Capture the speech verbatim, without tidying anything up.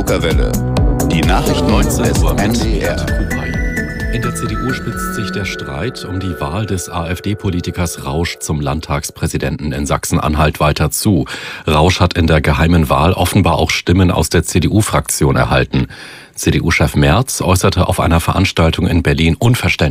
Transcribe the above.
Druckerwelle. Die Nachrichten des N D R. In der C D U spitzt sich der Streit um die Wahl des AfD-Politikers Rausch zum Landtagspräsidenten in Sachsen-Anhalt weiter zu. Rausch hat in der geheimen Wahl offenbar auch Stimmen aus der C D U-Fraktion erhalten. C D U-Chef Merz äußerte auf einer Veranstaltung in Berlin Unverständnis